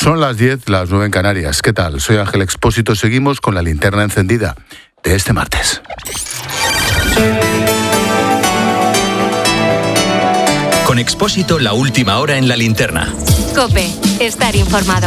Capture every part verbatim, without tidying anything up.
Son las diez, las nueve en Canarias. ¿Qué tal? Soy Ángel Expósito. Seguimos con la linterna encendida de este martes. Con Expósito, la última hora en la linterna. COPE, estar informado.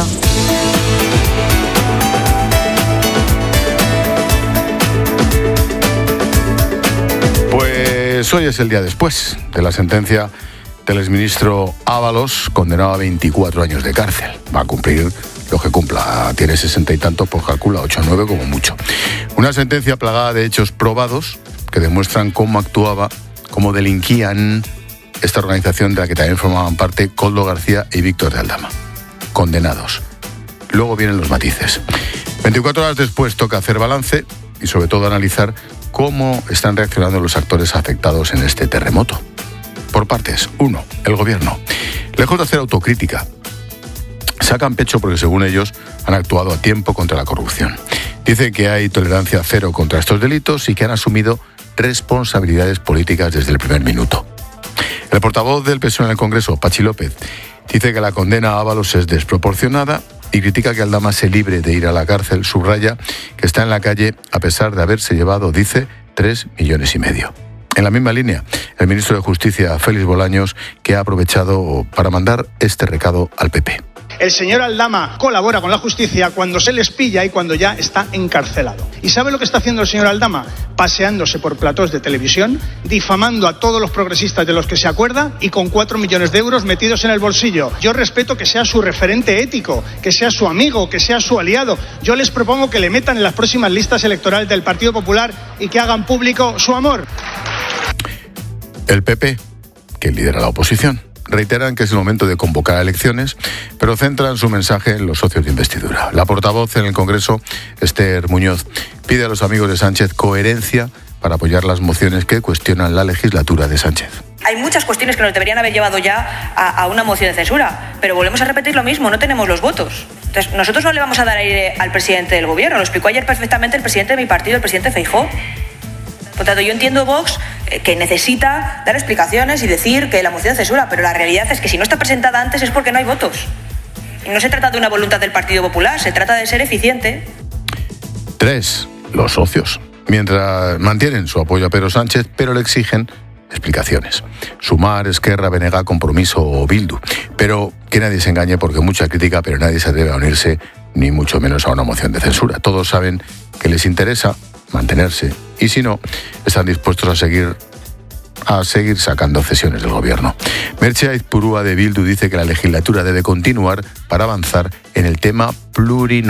Pues hoy es el día después de la sentencia del exministro Ábalos, condenado a veinticuatro años de cárcel. Va a cumplir lo que cumpla. Tiene sesenta y tantos, pues calcula ocho o nueve como mucho. Una sentencia plagada de hechos probados que demuestran cómo actuaba, cómo delinquían esta organización de la que también formaban parte Koldo García y Víctor de Aldama. Condenados. Luego vienen los matices. veinticuatro horas después toca hacer balance y sobre todo analizar cómo están reaccionando los actores afectados en este terremoto. Por partes. Uno, el gobierno. Lejos de hacer autocrítica, sacan pecho porque según ellos han actuado a tiempo contra la corrupción. Dicen que hay tolerancia cero contra estos delitos y que han asumido responsabilidades políticas desde el primer minuto. El portavoz del P S O E en el Congreso, Pachi López, dice que la condena a Ábalos es desproporcionada y critica que Aldama se libre de ir a la cárcel. Subraya que está en la calle a pesar de haberse llevado, dice, tres millones y medio. En la misma línea, el ministro de Justicia, Félix Bolaños, que ha aprovechado para mandar este recado al P P. El señor Aldama colabora con la justicia cuando se les pilla y cuando ya está encarcelado. ¿Y sabe lo que está haciendo el señor Aldama? Paseándose por platós de televisión, difamando a todos los progresistas de los que se acuerda y con cuatro millones de euros metidos en el bolsillo. Yo respeto que sea su referente ético, que sea su amigo, que sea su aliado. Yo les propongo que le metan en las próximas listas electorales del Partido Popular y que hagan público su amor. El P P, que lidera la oposición, reiteran que es el momento de convocar a elecciones, pero centran su mensaje en los socios de investidura. La portavoz en el Congreso, Esther Muñoz, pide a los amigos de Sánchez coherencia para apoyar las mociones que cuestionan la legislatura de Sánchez. Hay muchas cuestiones que nos deberían haber llevado ya a, a una moción de censura, pero volvemos a repetir lo mismo, no tenemos los votos. Entonces, nosotros no le vamos a dar aire al presidente del gobierno, lo explicó ayer perfectamente el presidente de mi partido, el presidente Feijóo. Por tanto, yo entiendo Vox eh, que necesita dar explicaciones y decir que la moción de censura, pero la realidad es que si no está presentada antes es porque no hay votos. Y no se trata de una voluntad del Partido Popular, se trata de ser eficiente. Tres, los socios. Mientras mantienen su apoyo a Pedro Sánchez, pero le exigen explicaciones. Sumar, Esquerra, B N G, Compromiso o Bildu. Pero que nadie se engañe porque mucha crítica, pero nadie se atreve a unirse, ni mucho menos a una moción de censura. Todos saben que les interesa mantenerse y si no, están dispuestos a seguir a seguir sacando cesiones del gobierno. Merche Aizpurúa de Bildu dice que la legislatura debe continuar para avanzar en el tema plurinacional.